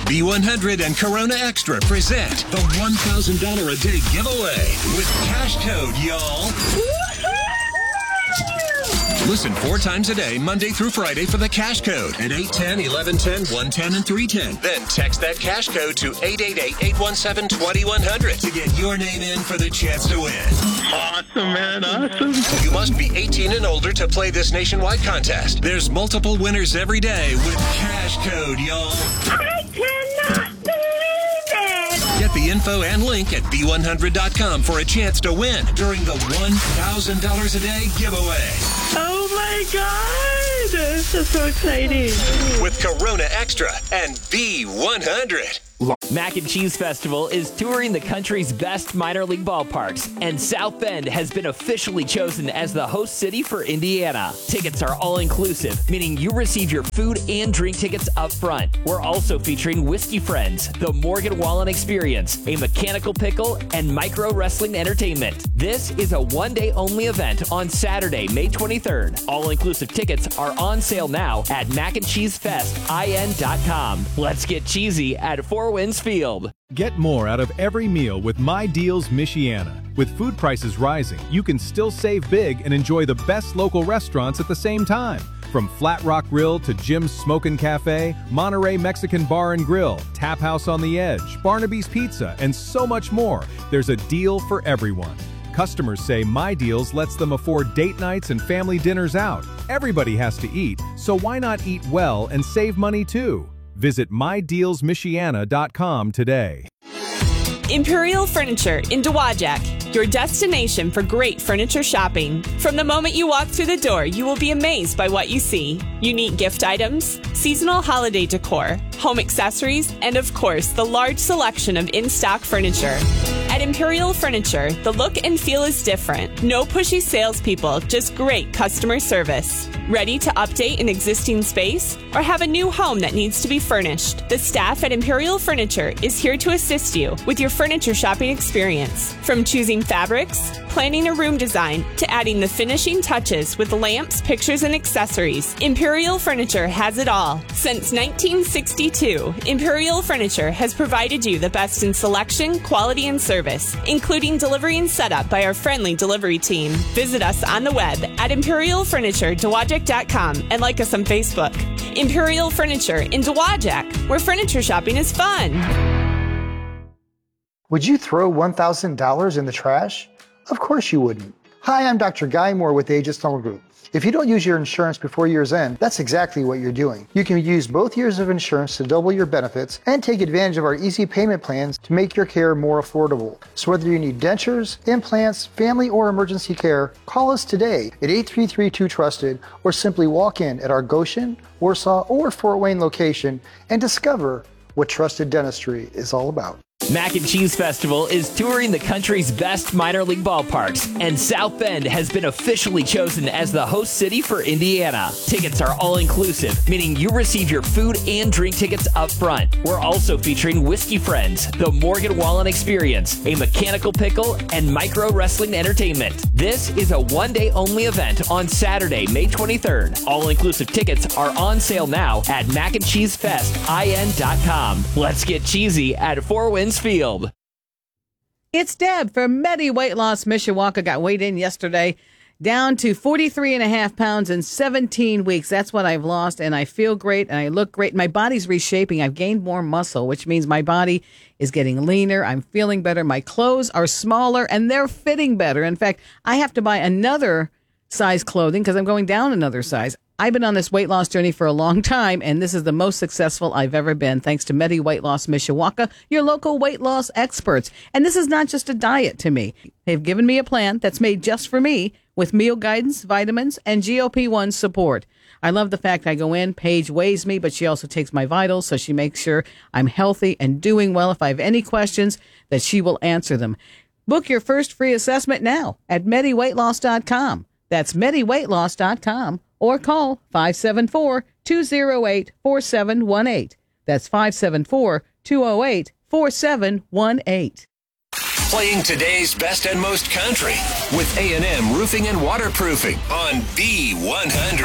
B100 and Corona Extra present the $1,000 a day giveaway with cash code, y'all. Listen 4 times a day, Monday through Friday, for the cash code at 810, 1110, 110, and 310. Then text that cash code to 888-817-2100 to get your name in for the chance to win. Awesome, man. Awesome. You must be 18 and older to play this nationwide contest. There's multiple winners every day with cash code, y'all. I cannot believe it! Get the info and link at B100.com for a chance to win during the $1,000 a day giveaway. Oh, my God. This is so exciting. With Corona Extra and B100. Mac and Cheese Festival is touring the country's best minor league ballparks, and South Bend has been officially chosen as the host city for Indiana. Tickets are all-inclusive, meaning you receive your food and drink tickets up front. We're also featuring Whiskey Friends, the Morgan Wallen Experience, a mechanical pickle, and micro wrestling entertainment. This is a one-day-only event on Saturday, May 23rd. All-inclusive tickets are on sale now at macandcheesefestin.com. Let's get cheesy at Four Winds Field. Get more out of every meal with My Deals Michiana. With food prices rising, you can still save big and enjoy the best local restaurants at the same time. From Flat Rock Grill to Jim's Smokin' Cafe, Monterey Mexican Bar and Grill, Tap House on the Edge, Barnaby's Pizza, and so much more, there's a deal for everyone. Customers say My Deals lets them afford date nights and family dinners out. Everybody has to eat, so why not eat well and save money too? Visit MyDealsMichiana.com today. Imperial Furniture in Dowagiac, your destination for great furniture shopping. From the moment you walk through the door, you will be amazed by what you see. Unique gift items, seasonal holiday decor, home accessories, and of course, the large selection of in-stock furniture. At Imperial Furniture, the look and feel is different. No pushy salespeople, just great customer service. Ready to update an existing space or have a new home that needs to be furnished? The staff at Imperial Furniture is here to assist you with your furniture shopping experience. From choosing fabrics, planning a room design, to adding the finishing touches with lamps, pictures, and accessories, Imperial Furniture has it all. Since 1962, Imperial Furniture has provided you the best in selection, quality, and service, including delivery and setup by our friendly delivery team. Visit us on the web at ImperialFurnitureDowagiac.com and like us on Facebook. Imperial Furniture in Dowagiac, where furniture shopping is fun. Would you throw $1,000 in the trash? Of course you wouldn't. Hi, I'm Dr. Guy Moore with Aegis Dental Group. If you don't use your insurance before year's end, that's exactly what you're doing. You can use both years of insurance to double your benefits and take advantage of our easy payment plans to make your care more affordable. So whether you need dentures, implants, family, or emergency care, call us today at 833-2TRUSTED or simply walk in at our Goshen, Warsaw, or Fort Wayne location and discover what trusted dentistry is all about. Mac and Cheese Festival is touring the country's best minor league ballparks, and South Bend has been officially chosen as the host city for Indiana. Tickets are all-inclusive, meaning you receive your food and drink tickets up front. We're also featuring Whiskey Friends, the Morgan Wallen Experience, a mechanical pickle, and micro wrestling entertainment. This is a one-day-only event on Saturday, May 23rd. All-inclusive tickets are on sale now at macandcheesefestin.com. Let's get cheesy at Four Winds Field. It's Deb from Medi Weight Loss Mishawaka. Got weighed in yesterday, down to 43.5 pounds in 17 weeks. That's what I've lost, and I feel great, and I look great. My body's reshaping. I've gained more muscle, which means my body is getting leaner. I'm feeling better. My clothes are smaller, and they're fitting better. In fact, I have to buy another size clothing because I'm going down another size. I've been on this weight loss journey for a long time, and this is the most successful I've ever been, thanks to Medi Weight Loss Mishawaka, your local weight loss experts. And this is not just a diet to me. They've given me a plan that's made just for me with meal guidance, vitamins, and GLP-1 support. I love the fact I go in, Paige weighs me, but she also takes my vitals, so she makes sure I'm healthy and doing well. If I have any questions, that she will answer them. Book your first free assessment now at MediWeightLoss.com. That's MediWeightLoss.com. Or call 574-208-4718. That's 574-208-4718. Playing today's best and most country with A&M Roofing and Waterproofing on B100.